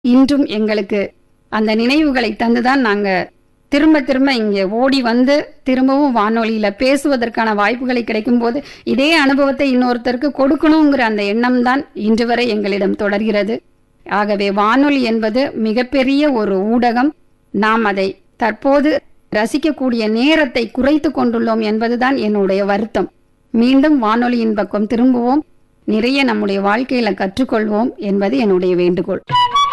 இன்றும் எங்களுக்கு அந்த நினைவுகளை தந்துதான் நாங்க திரும்ப திரும்ப இங்கே ஓடி வந்து திரும்பவும் வானொலியில பேசுவதற்கான வாய்ப்புகளை கிடைக்கும்போது இதே அனுபவத்தை இன்னொருத்தருக்கு கொடுக்கணுங்கிற அந்த எண்ணம் தான் இன்று வரை எங்களிடம் தொடர்கிறது. ஆகவே வானொலி என்பது மிகப்பெரிய ஒரு ஊடகம். நாம் அதை தற்போது ரசிக்கக்கூடிய நேரத்தை குறைத்து கொண்டுள்ளோம் என்பதுதான் என்னுடைய வருத்தம். மீண்டும் வானொலியின் பக்கம் திரும்புவோம், நிறைய நம்முடைய வாழ்க்கையில கற்றுக்கொள்வோம் என்பது என்னுடைய வேண்டுகோள்.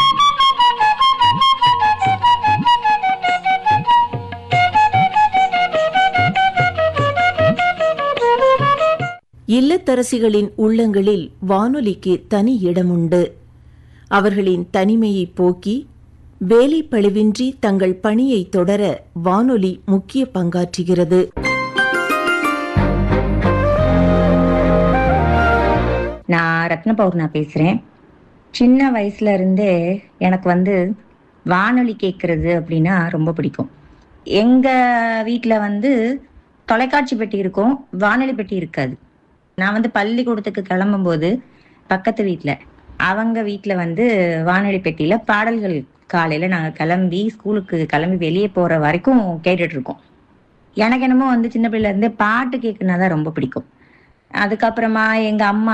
இல்லத்தரசிகளின் உள்ளங்களில் வானொலிக்கு தனி இடமுண்டு. அவர்களின் தனிமையை போக்கி வேலை பளுவின்றி தங்கள் பணியை தொடர வானொலி முக்கிய பங்காற்றுகிறது. நான் ரத்னபௌர்ணா பேசுறேன். சின்ன வயசுல இருந்தே எனக்கு வானொலி கேட்கறது அப்படின்னா ரொம்ப பிடிக்கும். எங்க வீட்டுல தொலைக்காட்சி பெட்டி இருக்கும், வானொலி பெட்டி இருக்காது. நான் பள்ளிக்கூடத்துக்கு கிளம்பும் போது பக்கத்து வீட்டுல அவங்க வீட்டுல வானொலி பெட்டியில பாடல்கள் காலையில நாங்க கிளம்பி ஸ்கூலுக்கு கிளம்பி வெளியே போற வரைக்கும் கேட்டுட்டு இருக்கோம். எனக்கு என்னமோ சின்ன பிள்ளைல இருந்தே பாட்டு கேட்கணும்னாதான் ரொம்ப பிடிக்கும். அதுக்கப்புறமா எங்க அம்மா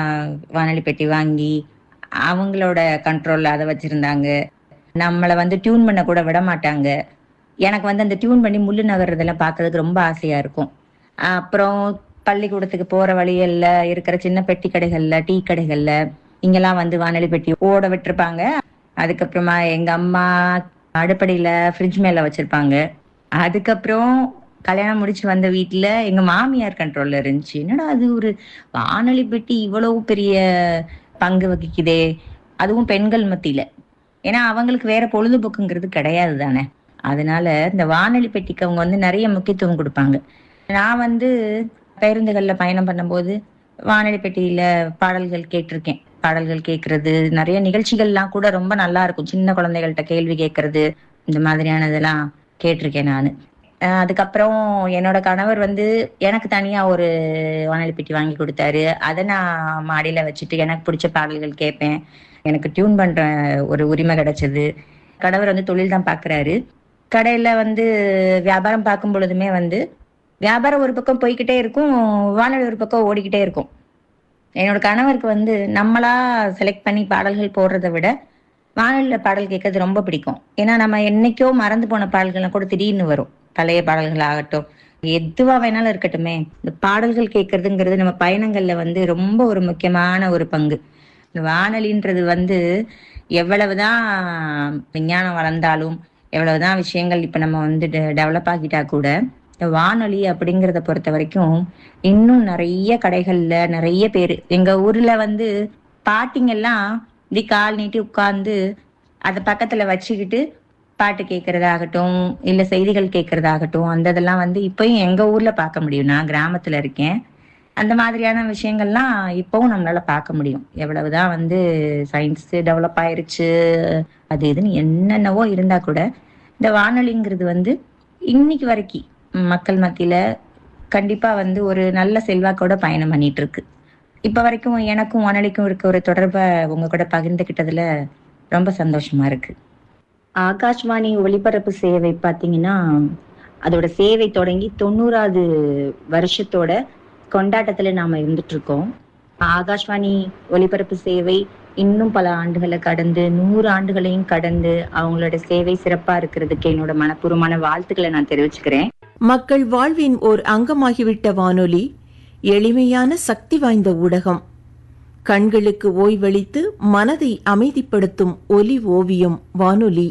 வானொலி பெட்டி வாங்கி அவங்களோட கண்ட்ரோல்ல அதை வச்சிருந்தாங்க. நம்மளை டியூன் பண்ண கூட விட மாட்டாங்க. எனக்கு அந்த டியூன் பண்ணி முள்ளு நகர்றதெல்லாம் பார்க்கறதுக்கு ரொம்ப ஆசையா இருக்கும். அப்புறம் பள்ளிக்கூடத்துக்கு போற வழியல்ல இருக்கிற சின்ன பெட்டி கடைகள்ல, டீ கடைகள்ல இங்கெல்லாம் வானொலி பெட்டி ஓட விட்டுருப்பாங்க. அதுக்கப்புறமா எங்க அம்மா அடுப்படியில ஃப்ரிட்ஜ் மேல வச்சிருப்பாங்க. அதுக்கப்புறம் கல்யாணம் முடிச்சு வந்த வீட்டுல எங்க மாமியார் கண்ட்ரோல்ல இருந்துச்சு. என்னடா அது ஒரு வானொலி பெட்டி இவ்வளவு பெரிய பங்கு வகிக்குதே, அதுவும் பெண்கள் மத்தியில. ஏன்னா அவங்களுக்கு வேற பொழுதுபோக்குங்கிறது கிடையாது தானே. அதனால இந்த வானொலி பெட்டிக்கு அவங்க நிறைய முக்கியத்துவம் கொடுப்பாங்க. நான் பேருந்துகள்ல பயணம் பண்ணும்போது வானொலி பெட்டியில பாடல்கள் கேட்டிருக்கேன். பாடல்கள் கேட்கறது, நிறைய நிகழ்ச்சிகள்லாம் கூட ரொம்ப நல்லா இருக்கும். சின்ன குழந்தைகள்கிட்ட கேள்வி கேட்கறது, இந்த மாதிரியானதெல்லாம் கேட்டிருக்கேன் நான். அதுக்கப்புறம் என்னோட கணவர் எனக்கு தனியா ஒரு வானொலி பெட்டி வாங்கி கொடுத்தாரு. அதை நான் மாடியில வச்சுட்டு எனக்கு பிடிச்ச பாடல்கள் கேட்பேன். எனக்கு டியூன் பண்ற ஒரு உரிமை கிடைச்சது. கணவர் தொழில் தான் பாக்குறாரு. கடையில வியாபாரம் பார்க்கும் பொழுதுமே வியாபாரம் ஒரு பக்கம் போய்கிட்டே இருக்கும், வானொலி ஒரு பக்கம் ஓடிக்கிட்டே இருக்கும். என்னோட கணவருக்கு நம்மளா செலக்ட் பண்ணி பாடல்கள் போடுறதை விட வானொலியில பாடல் கேட்கறது ரொம்ப பிடிக்கும். ஏன்னா நம்ம என்னைக்கோ மறந்து போன பாடல்கள்லாம் கூட திடீர்னு வரும். பழைய பாடல்கள் ஆகட்டும், எதுவா வேணாலும் இருக்கட்டுமே, இந்த பாடல்கள் கேட்கறதுங்கிறது நம்ம பயணங்கள்ல ரொம்ப ஒரு முக்கியமான ஒரு பங்கு. இந்த வானொலின்றது எவ்வளவுதான் விஞ்ஞானம் வளர்ந்தாலும், எவ்வளவுதான் விஷயங்கள் இப்ப நம்ம டெவலப் ஆகிட்டா கூட, வானொலி அப்படிங்கறத பொறுத்த வரைக்கும் இன்னும் நிறைய கடைகள்ல நிறைய பேரு, எங்க ஊர்ல பாட்டிங்கெல்லாம் இப்படி கால் நீட்டி உட்கார்ந்து அத பக்கத்துல வச்சுக்கிட்டு பாட்டு கேட்கறதாகட்டும், இல்ல செய்திகள் கேட்கறதாகட்டும், அந்த இதெல்லாம் இப்பயும் எங்க ஊர்ல பார்க்க முடியும். நான் கிராமத்துல இருக்கேன். அந்த மாதிரியான விஷயங்கள்லாம் இப்பவும் நம்மளால பார்க்க முடியும். எவ்வளவுதான் சயின்ஸ் டெவலப் ஆயிருச்சு, அது இதுன்னு என்னென்னவோ இருந்தா கூட இந்த வானொலிங்கிறது இன்னைக்கு வரைக்கும் மக்கள் மத்தியில கண்டிப்பா ஒரு நல்ல செல்வாக்கோட பயணம் பண்ணிட்டு இருக்கு. இப்ப வரைக்கும் எனக்கும் வானொலிக்கும் இருக்க ஒரு தொடர்பை உங்க கூட பகிர்ந்துகிட்டதுல ரொம்ப சந்தோஷமா இருக்கு. ஆகாஷ்வாணி ஒலிபரப்பு சேவை பாத்தீங்கன்னா, அதோட சேவை தொடங்கி 90வது வருஷத்தோட கொண்டாட்டத்துல நாம இருந்துட்டு இருக்கோம். ஆகாஷ்வாணி ஒலிபரப்பு சேவை இன்னும் பல ஆண்டுகளை கடந்து 100 ஆண்டுகளையும் கடந்து அவங்களோட சேவை சிறப்பா இருக்கிறதுக்கு என்னோட மனப்பூர்வமான வாழ்த்துக்களை நான் தெரிவிச்சுக்கிறேன். மக்கள் வாழ்வின் ஓர் அங்கமாகிவிட்ட வானொலி எளிமையான சக்தி வாய்ந்த ஊடகம். கண்களுக்கு ஓய்வளித்து மனதை அமைதிப்படுத்தும் ஒலி ஓவியம் வானொலி.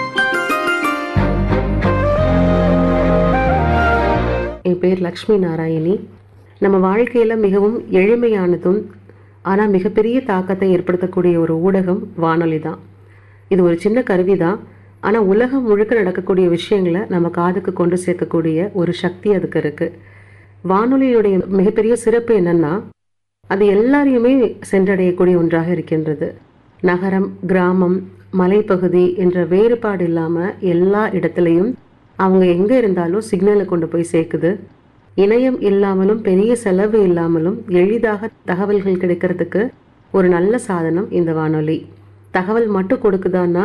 என் பேர் லக்ஷ்மி நாராயணி. நம்ம வாழ்க்கையில மிகவும் எளிமையானதும் ஆனால் மிகப்பெரிய தாக்கத்தை ஏற்படுத்தக்கூடிய ஒரு ஊடகம் வானொலி தான். இது ஒரு சின்ன கருவி தான், ஆனால் உலகம் முழுக்க நடக்கக்கூடிய விஷயங்களை நம்ம காதுக்கு கொண்டு சேர்க்கக்கூடிய ஒரு சக்தி அதுக்கு இருக்கு. வானொலியுடைய மிகப்பெரிய சிறப்பு என்னன்னா, அது எல்லாரையுமே சென்றடையக்கூடிய ஒன்றாக இருக்கின்றது. நகரம், கிராமம், மலைப்பகுதி என்ற வேறுபாடு இல்லாமல் எல்லா இடத்துலையும் அவங்க எங்கே இருந்தாலும் சிக்னலை கொண்டு போய் சேர்க்குது. இணையம் இல்லாமலும் பெரிய செலவு இல்லாமலும் எளிதாக தகவல்கள் கிடைக்கிறதுக்கு ஒரு நல்ல சாதனம் இந்த வானொலி. தகவல் மட்டும் கொடுக்குதான்னா